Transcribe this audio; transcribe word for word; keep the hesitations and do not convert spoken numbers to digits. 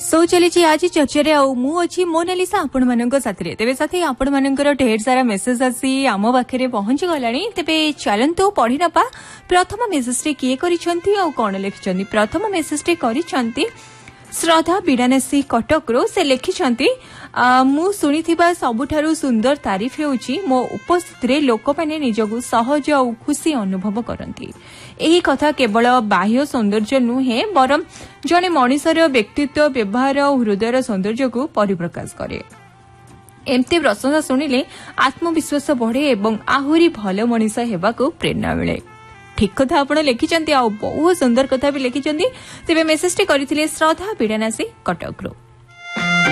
सो चली आज चर्चा अच्छी मोनालिसा आपण मान साथी तेज साथी आपण मानकर ढेर सारा मेसेज आसी आम पाखे पहुंची गला तेरे चलतु पढ़ी नपा। प्रथम मेसेज टे किए कौन लिखिं प्रथम मेसेज टे करिसेंती श्रद्धा बिड़ानासी कटकरू से लिखिं मु शुणी सबुठारु सुंदर तारीफ होउची मो उपस्थित लोक मैंने निजकू सहज और खुशी अनुभव करती। यही कथा केवल बाह्य सौंदर्य नुहे बरम जने मनिषर व्यक्तित्व व्यवहार और हृदयर सौंदर्य को परिप्रकाश करे। एमती प्रशंसा शुणिले आत्मविश्वास बढ़े एवं आहुरी भल मनिष हेबाकू प्रेरणा मिले। ठीक कथा आपण लिखिं बहुत सुंदर कथा भी लिखिं तेज मेसेज टी करथिले श्रद्धा बिड़ानासी कटकरू।